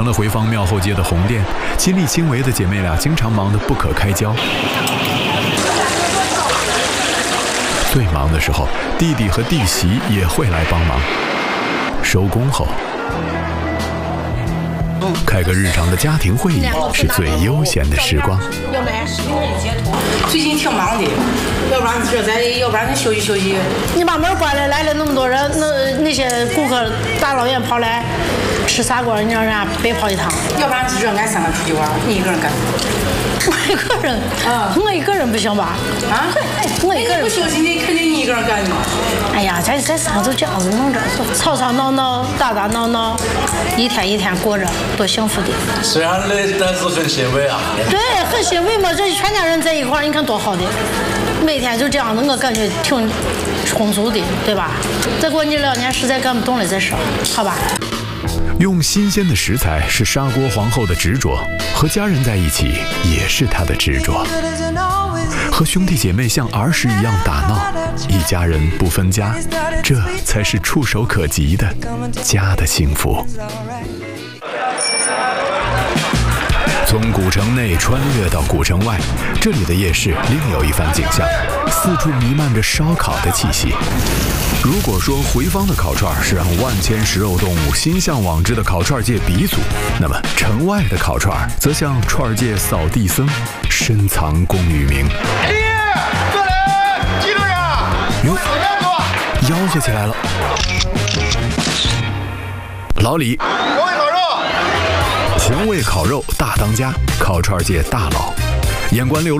的回坊庙后街的红店，亲力亲为的姐妹俩经常忙得不可开交。最忙的时候，弟弟和弟媳也会来帮忙。收工后，开个日常的家庭会议是最悠闲的时光。 最近挺忙的，要不然休息休息。 你把门关了，来了那么多人，那些顾客大老远跑来吃砂锅，你让人家白跑一趟。 要不然就俺3个出去玩，你一个人干。 我一个人，我一个人不行吧？ 啊，我一个人不休息，你肯定你一个人干的嘛。 哎呀，咱3个都这样子弄着，吵吵闹闹，打打闹闹，一天一天过着，多幸福的。 虽然累，但是很欣慰啊。 对，很欣慰嘛，这全家人在一块儿，你看多好的，每天就这样，我感觉挺充足的，对吧？再过你2年实在干不动了再说，好吧？ 用新鲜的食材是砂锅皇后的执着，和家人在一起也是她的执着。和兄弟姐妹像儿时一样打闹，一家人不分家，这才是触手可及的家的幸福。从古城内穿越到古城外，这里的夜市另有一番景象，四处弥漫着烧烤的气息。如果说回坊的烤串是让万千食肉动物心向往之的烤串界鼻祖，那么城外的烤串则像串界扫地僧，深藏功与名。 过来，记住呀！ 哟，吆喝起来了。老李， 红味烤肉大当家，烤串界大佬，眼观六路。